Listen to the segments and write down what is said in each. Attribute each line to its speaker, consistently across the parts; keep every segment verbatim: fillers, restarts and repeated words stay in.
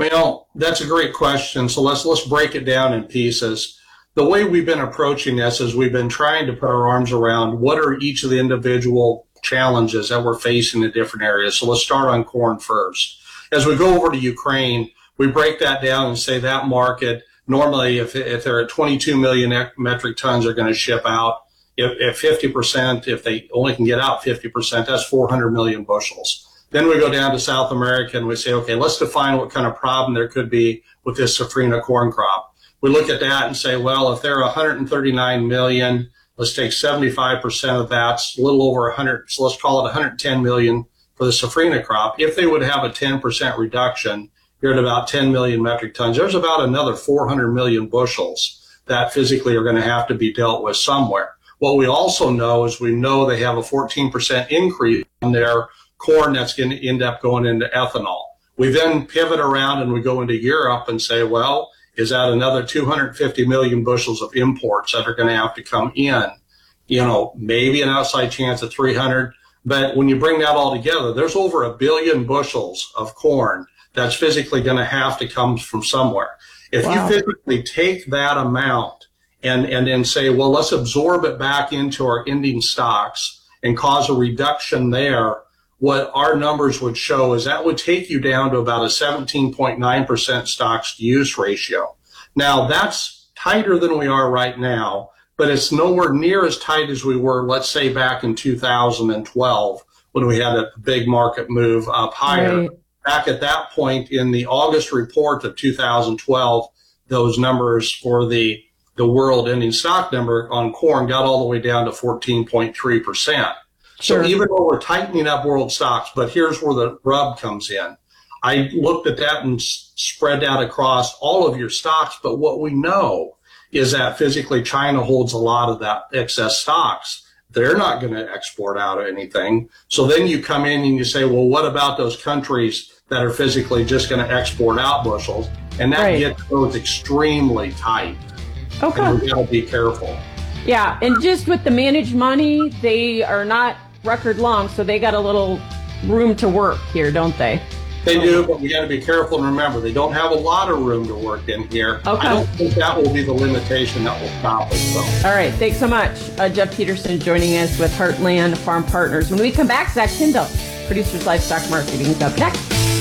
Speaker 1: Well, that's a great question. So let's let's break it down in pieces. The way we've been approaching this is we've been trying to put our arms around what are each of the individual challenges that we're facing in different areas. So let's start on corn first. As we go over to Ukraine, we break that down and say that market, normally if, if they're at twenty-two million metric tons, they're going to ship out. If, if fifty percent, if they only can get out fifty percent, that's four hundred million bushels. Then we go down to South America and we say, okay, let's define what kind of problem there could be with this safrinha corn crop. We look at that and say, well, if they're one hundred thirty-nine million, let's take seventy-five percent of that, a little over one hundred, so let's call it one hundred ten million for the safrinha crop. If they would have a ten percent reduction, you're at about ten million metric tons. There's about another four hundred million bushels that physically are going to have to be dealt with somewhere. What we also know is we know they have a fourteen percent increase on their corn that's going to end up going into ethanol. We then pivot around and we go into Europe and say, well, is that another two hundred fifty million bushels of imports that are going to have to come in? You know, maybe an outside chance of three hundred. But when you bring that all together, there's over a billion bushels of corn that's physically going to have to come from somewhere. If wow. you physically take that amount and, and then say, well, let's absorb it back into our ending stocks and cause a reduction there, what our numbers would show is that would take you down to about a seventeen point nine percent stocks to use ratio. Now, that's tighter than we are right now, but it's nowhere near as tight as we were, let's say, back in two thousand twelve when we had a big market move up higher. Right. Back at that point in the August report of two thousand twelve, those numbers for the, the world ending stock number on corn got all the way down to fourteen point three percent. Sure. So even though we're tightening up world stocks, but here's where the rub comes in. I looked at that and s- spread out across all of your stocks, but what we know is that physically China holds a lot of that excess stocks. They're not going to export out anything. So then you come in and you say, well, what about those countries that are physically just going to export out bushels? And that right. gets those extremely tight.
Speaker 2: Okay.
Speaker 1: And we've got to be careful.
Speaker 2: Yeah, and just with the managed money, they are not record long, so they got a little room to work here, don't they?
Speaker 1: They do, but we got to be careful and remember, they don't have a lot of room to work in here.
Speaker 2: Okay.
Speaker 1: I don't think that will be the limitation that will stop us, though.
Speaker 2: All right, thanks so much. Uh, Jeff Peterson joining us with Heartland Farm Partners. When we come back, Zach Tyndall, Producers Livestock Marketing, is up next.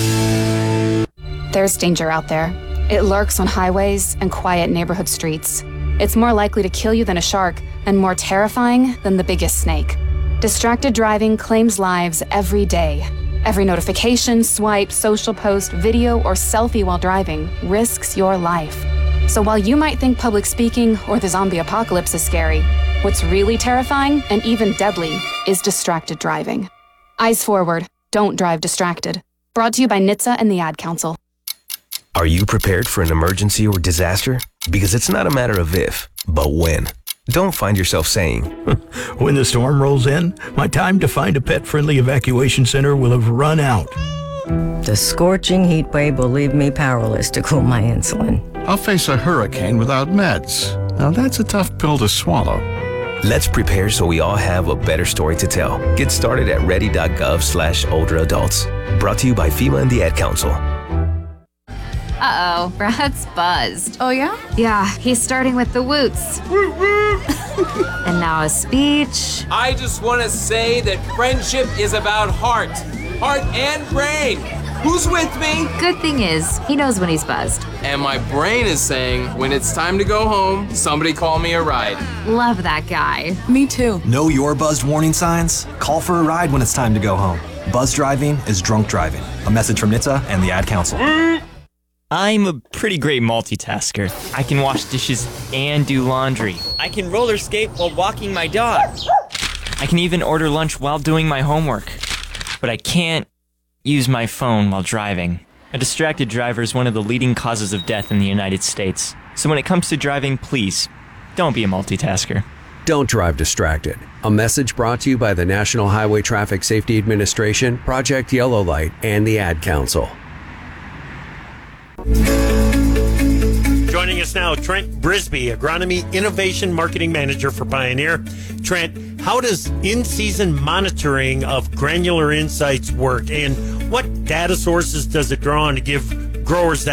Speaker 3: There's danger out there. It lurks on highways and quiet neighborhood streets. It's more likely to kill you than a shark and more terrifying than the biggest snake. Distracted driving claims lives every day. Every notification, swipe, social post, video, or selfie while driving risks your life. So while you might think public speaking or the zombie apocalypse is scary, what's really terrifying and even deadly is distracted driving. Eyes forward, don't drive distracted. Brought to you by N H T S A and the Ad Council.
Speaker 4: Are you prepared for an emergency or disaster? Because it's not a matter of if, but when. Don't find yourself saying,
Speaker 5: when the storm rolls in, my time to find a pet-friendly evacuation center will have run out.
Speaker 6: The scorching heat wave will leave me powerless to cool my insulin.
Speaker 7: I'll face a hurricane without meds. Now that's a tough pill to swallow.
Speaker 4: Let's prepare so we all have a better story to tell. Get started at ready.gov slash older adults. Brought to you by FEMA and the Ad Council.
Speaker 8: Uh-oh, Brad's buzzed.
Speaker 9: Oh, yeah?
Speaker 8: Yeah, he's starting with the woots. And now a speech.
Speaker 10: I just want to say that friendship is about heart. Heart and brain. Who's with me?
Speaker 8: Good thing is, he knows when he's buzzed.
Speaker 10: And my brain is saying, when it's time to go home, somebody call me a ride.
Speaker 8: Love that guy.
Speaker 9: Me too.
Speaker 11: Know your buzzed warning signs? Call for a ride when it's time to go home. Buzz driving is drunk driving. A message from N H T S A and the Ad Council.
Speaker 12: I'm a pretty great multitasker. I can wash dishes and do laundry. I can roller skate while walking my dog. I can even order lunch while doing my homework. But I can't use my phone while driving. A distracted driver is one of the leading causes of death in the United States. So when it comes to driving, please, don't be a multitasker.
Speaker 13: Don't drive distracted. A message brought to you by the National Highway Traffic Safety Administration, Project Yellow Light, and the Ad Council.
Speaker 14: Joining us now, Trent Brisby, Agronomy Innovation Marketing Manager for Pioneer. Trent, how does in-season monitoring of Granular Insights work, and what data sources does it draw on to give growers that